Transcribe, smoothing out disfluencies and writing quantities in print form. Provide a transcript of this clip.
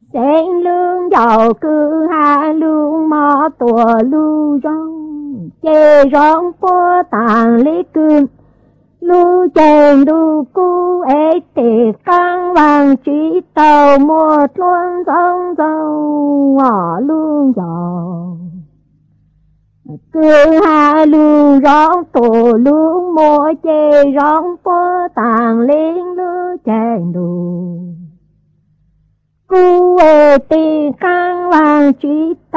Sen lương giàu cứ hai lương mò tua lưu rong chê rong po tàng lý cương lưu chèn đu cu ế tì căng vàng trí tàu mua luôn rong rong ngõ lương giàu cứ hai lương rong tổ lương mua chê rong po tàng lý lưu chèn đu cu ế tì căng vàng trí